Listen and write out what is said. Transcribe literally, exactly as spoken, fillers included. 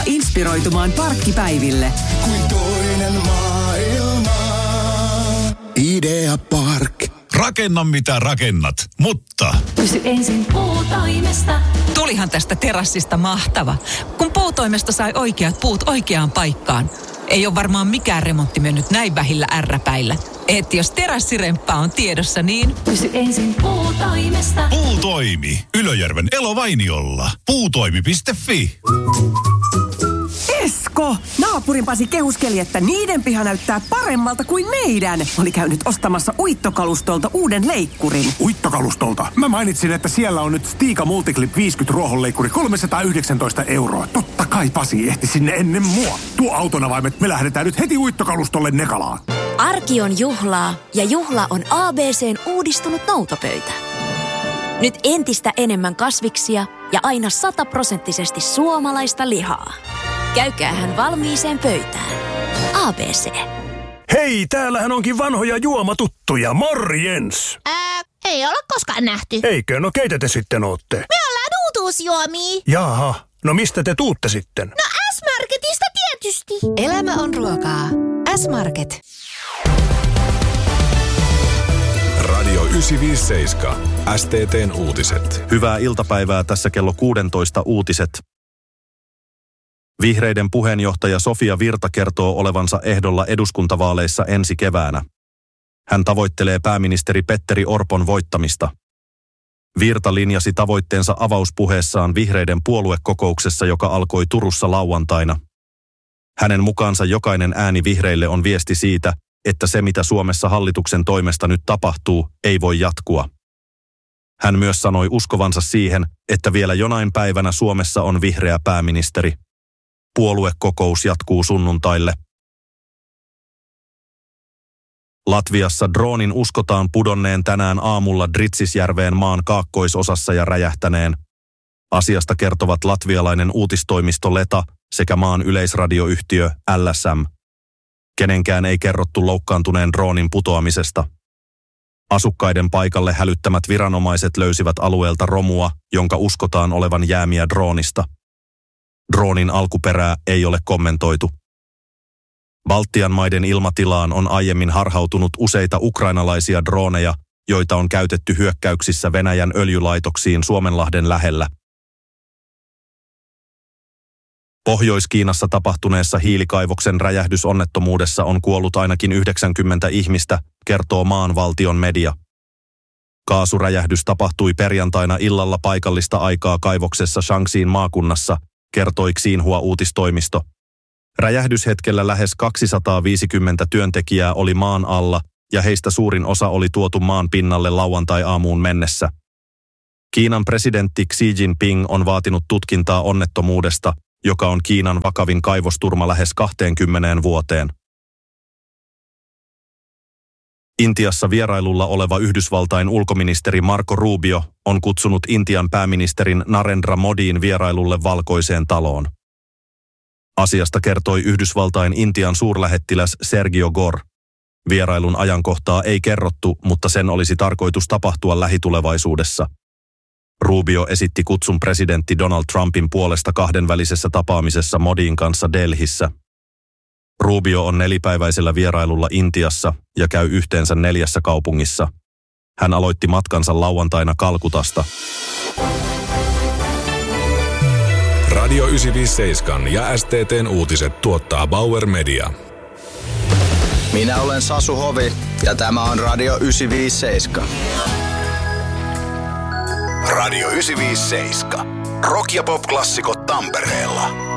tervetuloa inspiroitumaan parkkipäiville. Kuin toinen maailma. Idea Park. Rakenna mitä rakennat, mutta... Kysy ensin Puutoimesta. Tulihan tästä terassista mahtava, kun Puutoimesta sai oikeat puut oikeaan paikkaan. Ei ole varmaan mikään remontti mennyt näin vähillä ärräpäillä. Et jos terassiremppa on tiedossa, niin... Kysy ensin Puutoimesta. Puutoimi. Ylöjärven Elovainiolla. Puutoimi piste fi. Esko! Naapurin Pasi kehuskeli, että niiden piha näyttää paremmalta kuin meidän. Oli käynyt ostamassa uittokalustolta uuden leikkurin. Uittokalustolta? Mä mainitsin, että siellä on nyt Stiga Multiclip viisikymmentä ruohonleikkuri kolmesataayhdeksäntoista euroa. Totta kai Pasi ehti sinne ennen mua. Tuo autonavaimet, me lähdetään nyt heti uittokalustolle Nekalaan. Arki on juhlaa ja juhla on A B C:n uudistunut noutopöytä. Nyt entistä enemmän kasviksia ja aina sataprosenttisesti suomalaista lihaa. Käykäähän valmiiseen pöytään. A B C. Hei, täällähän onkin vanhoja juomatuttuja. Morjens! Ää, ei olla koskaan nähty. Eikö? No keitä te sitten ootte? Me ollaan uutuusjuomia. Jaha, no mistä te tuutte sitten? No S-Marketista tietysti. Elämä on ruokaa. S-Market. Radio yhdeksänsataaviisikymmentäseitsemän. S T T:n uutiset. Hyvää iltapäivää, tässä kello kuusitoista uutiset. Vihreiden puheenjohtaja Sofia Virta kertoo olevansa ehdolla eduskuntavaaleissa ensi keväänä. Hän tavoittelee pääministeri Petteri Orpon voittamista. Virta linjasi tavoitteensa avauspuheessaan vihreiden puoluekokouksessa, joka alkoi Turussa lauantaina. Hänen mukaansa jokainen ääni vihreille on viesti siitä, että se mitä Suomessa hallituksen toimesta nyt tapahtuu, ei voi jatkua. Hän myös sanoi uskovansa siihen, että vielä jonain päivänä Suomessa on vihreä pääministeri. Puoluekokous jatkuu sunnuntaille. Latviassa droonin uskotaan pudonneen tänään aamulla Dritsisjärveen maan kaakkoisosassa ja räjähtäneen. Asiasta kertovat latvialainen uutistoimisto Leta sekä maan yleisradioyhtiö L S M. Kenenkään ei kerrottu loukkaantuneen droonin putoamisesta. Asukkaiden paikalle hälyttämät viranomaiset löysivät alueelta romua, jonka uskotaan olevan jäämiä droonista. Droonin alkuperää ei ole kommentoitu. Baltian maiden ilmatilaan on aiemmin harhautunut useita ukrainalaisia drooneja, joita on käytetty hyökkäyksissä Venäjän öljylaitoksiin Suomenlahden lähellä. Pohjois-Kiinassa tapahtuneessa hiilikaivoksen räjähdysonnettomuudessa on kuollut ainakin yhdeksänkymmentä ihmistä, kertoo maan valtion media. Kaasuräjähdys tapahtui perjantaina illalla paikallista aikaa kaivoksessa Shaanxiin maakunnassa, kertoi Xinhua uutistoimisto. Räjähdyshetkellä lähes kaksisataaviisikymmentä työntekijää oli maan alla ja heistä suurin osa oli tuotu maan pinnalle lauantai-aamuun mennessä. Kiinan presidentti Xi Jinping on vaatinut tutkintaa onnettomuudesta, joka on Kiinan vakavin kaivosturma lähes kaksikymmentä vuoteen. Intiassa vierailulla oleva Yhdysvaltain ulkoministeri Marco Rubio on kutsunut Intian pääministerin Narendra Modin vierailulle Valkoiseen taloon. Asiasta kertoi Yhdysvaltain Intian suurlähettiläs Sergio Gore. Vierailun ajankohtaa ei kerrottu, mutta sen olisi tarkoitus tapahtua lähitulevaisuudessa. Rubio esitti kutsun presidentti Donald Trumpin puolesta kahdenvälisessä tapaamisessa Modin kanssa Delhissä. Rubio on nelipäiväisellä vierailulla Intiassa ja käy yhteensä neljässä kaupungissa. Hän aloitti matkansa lauantaina Kalkutasta. Radio yhdeksänsataaviisikymmentäseitsemän ja S T T:n uutiset tuottaa Bauer Media. Minä olen Sasu Hovi ja tämä on Radio yhdeksänsataaviisikymmentäseitsemän. Radio yhdeksänsataaviisikymmentäseitsemän. Rock ja pop-klassikot Tampereella.